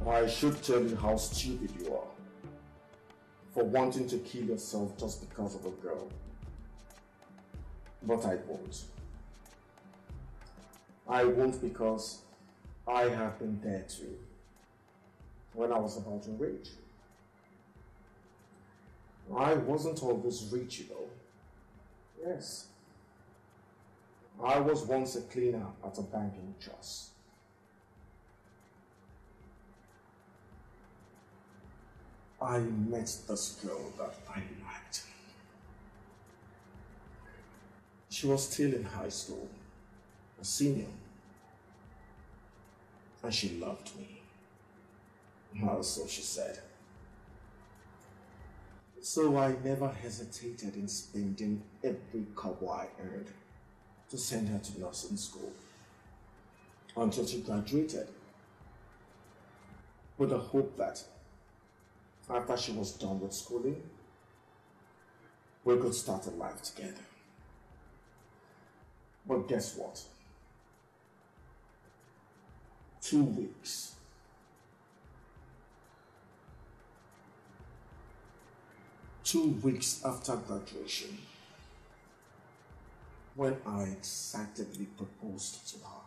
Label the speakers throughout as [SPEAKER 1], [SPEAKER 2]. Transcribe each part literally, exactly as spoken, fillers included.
[SPEAKER 1] I should tell you how stupid you are for wanting to kill yourself just because of a girl. But I won't. I won't because I have been there too when I was about your age. I wasn't always rich, you know. Yes. I was once a cleaner at a bank in Jos. I met this girl that I liked. She was still in high school, a senior, and she loved me. Well, so she said. So I never hesitated in spending every kobo I earned to send her to nursing school until she graduated, with the hope that after she was done with schooling, we could start a life together. But guess what? Two weeks. Two weeks after graduation, when I excitedly proposed to her,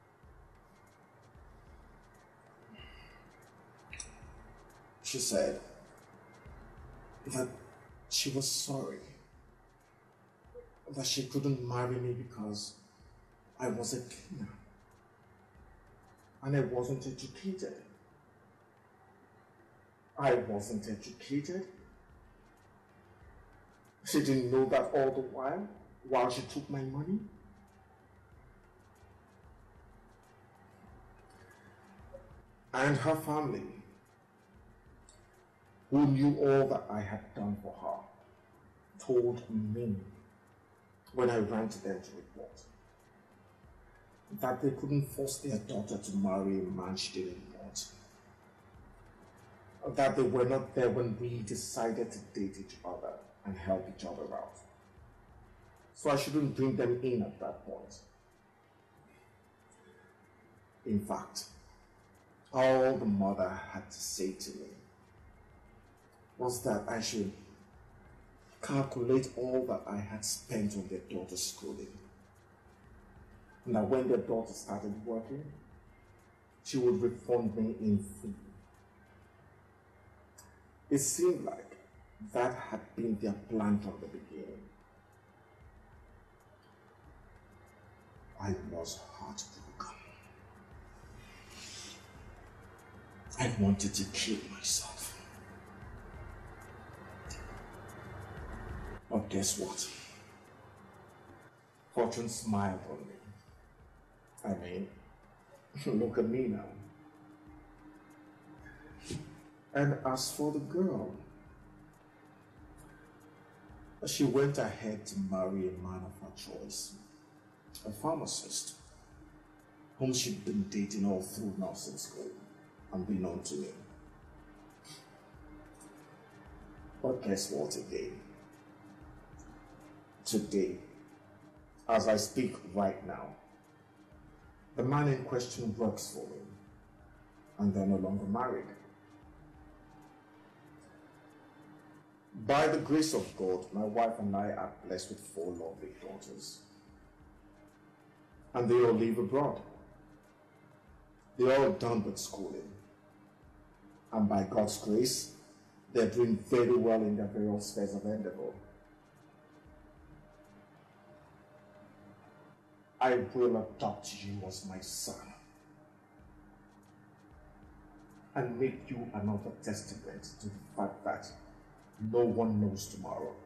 [SPEAKER 1] she said that she was sorry that she couldn't marry me because I was a cleaner and I wasn't educated. I wasn't educated. She didn't know that all the while, while she took my money. And her family, who knew all that I had done for her, told me when I ran to them to report that they couldn't force their daughter to marry a man she didn't want. That they were not there when we decided to date each other and help each other out. So I shouldn't bring them in at that point. In fact, all the mother had to say to me was that I should calculate all that I had spent on their daughter's schooling. And that when their daughter started working, she would refund me in full. It seemed like that had been their plan from the beginning. I was heartbroken. I wanted to kill myself. But guess what? Fortune smiled on me. I mean, look at me now. And as for the girl, she went ahead to marry a man of her choice, a pharmacist, whom she'd been dating all through nursing school, unbeknown to me. But guess what again? Today, as I speak right now, the man in question works for me, and they're no longer married. By the grace of God, my wife and I are blessed with four lovely daughters. And they all live abroad. They're all done with schooling. And by God's grace, they're doing very well in their various spheres of endeavor. I will adopt you as my son and make you another testament to the fact that no one knows tomorrow.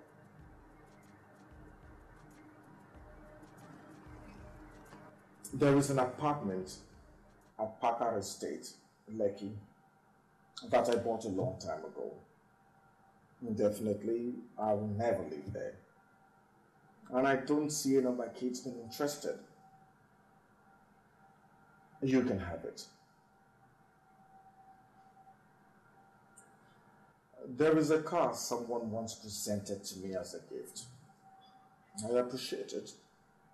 [SPEAKER 1] There is an apartment at Packard Estate, Lekki, that I bought a long time ago. Definitely, I will never live there. And I don't see any of my kids being interested. You can have it. There is a car someone once presented to me as a gift. I appreciate it.